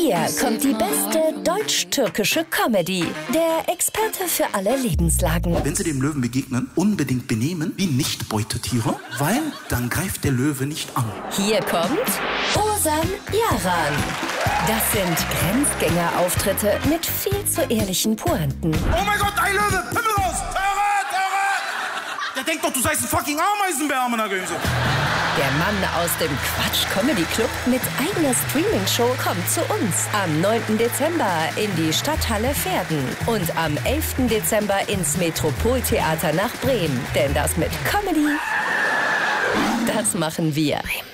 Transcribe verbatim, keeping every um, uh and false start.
Hier kommt die beste deutsch-türkische Comedy. Der Experte für alle Lebenslagen. Wenn Sie dem Löwen begegnen, unbedingt benehmen wie Nicht-Beutetiere, weil dann greift der Löwe nicht an. Hier kommt Ozan Yaran. Das sind Grenzgänger-Auftritte mit viel zu ehrlichen Pointen. Oh mein Gott, ein Löwe! Pimmel raus! Töre, Töre! Der denkt doch, du seist ein fucking Ameisenbär am Nagöse. Der Mann aus dem Quatsch-Comedy-Club mit eigener Streaming-Show kommt zu uns. Am neunten Dezember in die Stadthalle Verden und am elften Dezember ins Metropoltheater nach Bremen. Denn das mit Comedy, das machen wir.